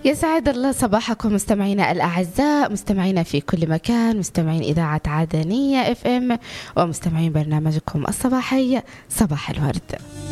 يسعد الله صباحكم مستمعينا الأعزاء، مستمعينا في كل مكان، مستمعين إذاعة عدنية FM ومستمعين برنامجكم الصباحي صباح الورد.